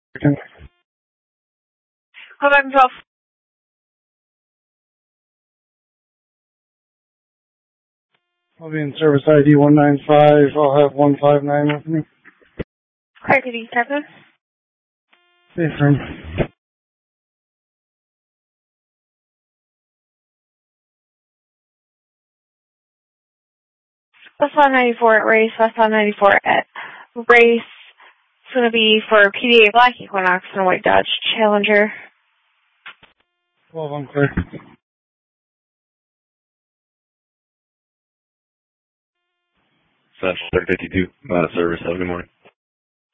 Hold on, 12. I'll be in service ID 195. I'll have 159 with me. Clear to D7. Safe room. Westbound 94 at Race, westbound 94 at Race. It's going to be for PDA Black Equinox and White Dodge Challenger. 12 on clear. Central 52, out of service. Have a good morning.